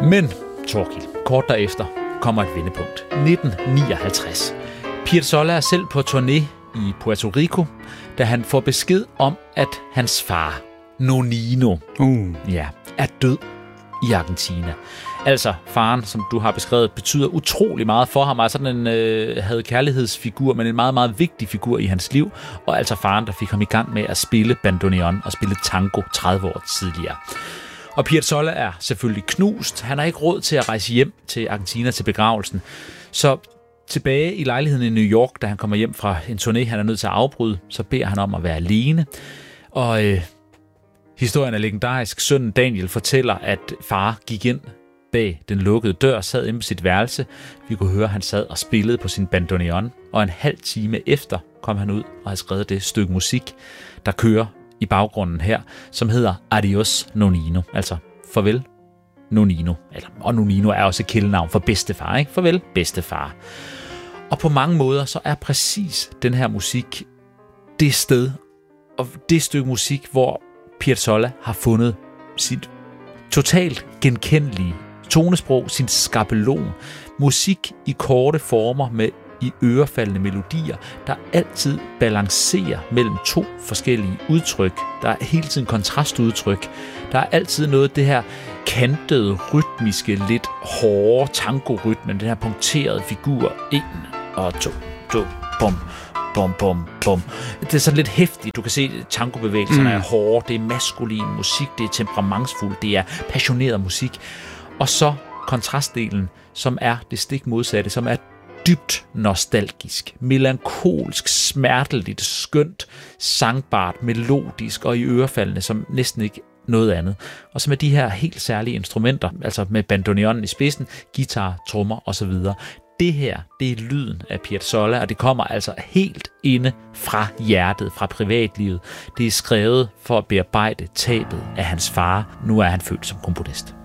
Men, Thorkild, kort derefter kommer et vendepunkt. 1959. Piazzolla er selv på turné i Puerto Rico, da han får besked om, at hans far, Nonino, er død i Argentina. Altså, faren, som du har beskrevet, betyder utrolig meget for ham. Altså sådan en havde kærlighedsfigur, men en meget, meget vigtig figur i hans liv. Og altså faren, der fik ham i gang med at spille bandoneon og spille tango 30 år tidligere. Og Piazzolla er selvfølgelig knust. Han har ikke råd til at rejse hjem til Argentina til begravelsen. Så tilbage i lejligheden i New York, da han kommer hjem fra en turné, han er nødt til at afbryde, så beder han om at være alene. Og historien er legendarisk. Sønnen Daniel fortæller, at far gik ind bag den lukkede dør, sad inde på sit værelse. Vi kunne høre, at han sad og spillede på sin bandoneon. Og en halv time efter kom han ud og havde skrevet det stykke musik, der kører i baggrunden her, som hedder Adios Nonino. Altså, farvel Nonino. Og Nonino er også et kælenavn for bedstefar, ikke? Farvel bedstefar. Og på mange måder, så er præcis den her musik det sted, og det stykke musik, hvor Piazzolla har fundet sit totalt genkendelige tonesprog, sin skabelon. Musik i korte former med i ørefaldende melodier, der altid balancerer mellem to forskellige udtryk. Der er hele tiden kontrastudtryk. Der er altid noget af det her kantede, rytmiske, lidt hårde tango-rytmen, den her punkterede figur. 1 og 2, bum, bum, bum, bum. Det er sådan lidt hæftigt. Du kan se, at tangobevægelserne er hårde, det er maskulin musik, det er temperamentsfuldt, det er passioneret musik. Og så kontrastdelen, som er det stik modsatte, som er dybt nostalgisk, melankolsk, smerteligt, skønt, sangbart, melodisk og i ørefaldende som næsten ikke noget andet. Og så med de her helt særlige instrumenter, altså med bandoneonen i spidsen, guitar, trommer osv. Det her, det er lyden af Piazzolla, og det kommer altså helt inde fra hjertet, fra privatlivet. Det er skrevet for at bearbejde tabet af hans far. Nu er han født som komponist.